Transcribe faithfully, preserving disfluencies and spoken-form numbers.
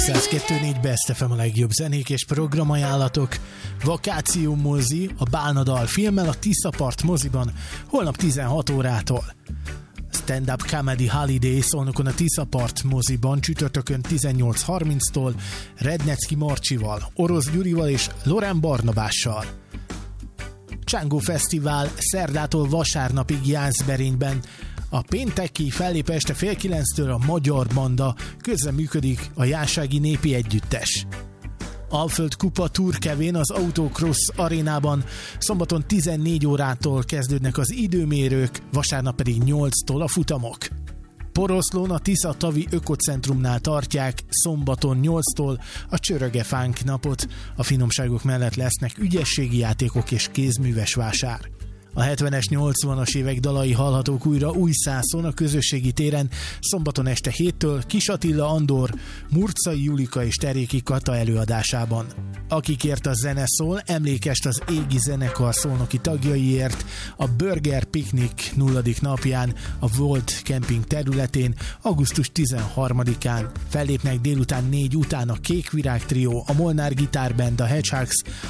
száz kettő négy Best ef em a legjobb zenék és programajánlatok. Vakáció mozi a Bálnadal filmmel a Tiszapart moziban holnap tizenhat órától. Stand-up Comedy Holiday Szolnokon a Tiszapart moziban csütörtökön tizennyolc harminctól Rednecki Marcsival, Orosz Gyurival és Loren Barnabással. Csángó Fesztivál szerdától vasárnapig Jászberényben. A pénteki fellépő este fél kilenctől a Magyar Banda, közreműködik a Jászági Népi Együttes. Alföld Kupa Turkevén az Autocross arénában szombaton tizennégy órától kezdődnek az időmérők, vasárnap pedig nyolctól a futamok. Poroszlón a Tisza Tavi Ökocentrumnál tartják szombaton nyolctól a Csörögefánk napot. A finomságok mellett lesznek ügyességi játékok és kézműves vásár. A hetvenes, nyolcvanas évek dalai hallhatók újra Újszászon a közösségi téren szombaton este héttől Kis Attila Andor, Murczai Julika és Teréki Kata előadásában. Akikért a zene szól, emlékest az Égi Zenekar szolnoki tagjaiért a Burger Picnic nulladik napján a Volt Camping területén augusztus tizenharmadikán. Fellépnek délután négy után a Kék Virág Trió, a Molnár Gitárband, a Hedgehogs,